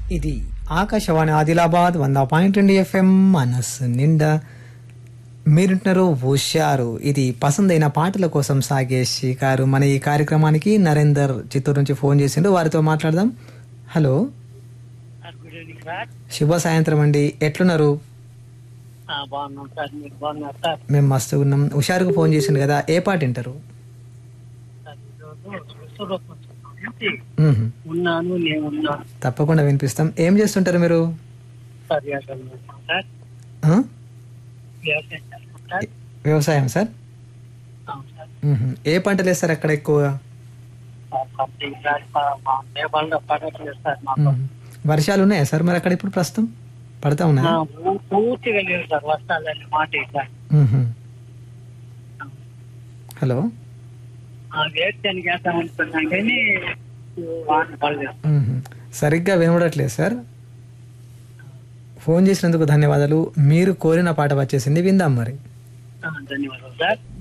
ఇది ఆకాశవాణి ఆదిలాబాద్ 100.2 FM మనస్సు నిండా మీరుంటున్నారు హుషారు. ఇది పసందైన పాటల కోసం సాగే షికారు. మన ఈ కార్యక్రమానికి నరేందర్ చిత్తూరు నుంచి ఫోన్ చేసిండు, వారితో మాట్లాడదాం. హలో, శుభ సాయంత్రం అండి, ఎట్లున్నారు? మేము మస్తు ఉన్నాం. హుషారుకు ఫోన్ చేసిండు కదా, ఏ పాట వింటారు? తప్పకుండా వినిపిస్తాం. ఏం చేస్తుంటారు మీరు? వ్యవసాయం సార్. ఏ పంటలు వేస్తారు అక్కడ ఎక్కువగా? వర్షాలు ఉన్నాయా సార్ మరి అక్కడ ఇప్పుడు ప్రస్తుతం? పడతా ఉన్నాయా? హలో, సరిగ్గా వినబడట్లేదు సార్. ఫోన్ చేసినందుకు ధన్యవాదాలు. మీరు కోరిన పాట వచ్చేసింది, విందాం మరి. ధన్యవాదాలు సార్.